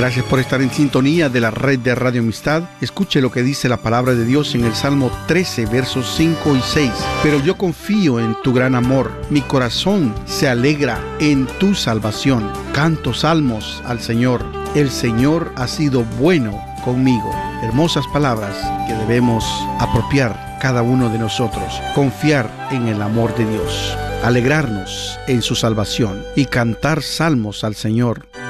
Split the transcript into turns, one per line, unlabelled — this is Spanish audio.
Gracias por estar en sintonía de la red de Radio Amistad. Escuche lo que dice la palabra de Dios en el Salmo 13, versos 5 y 6. Pero yo confío en tu gran amor. Mi corazón se alegra en tu salvación. Canto salmos al Señor. El Señor ha sido bueno conmigo. Hermosas palabras que debemos apropiar cada uno de nosotros. Confiar en el amor de Dios. Alegrarnos en su salvación y cantar salmos al Señor.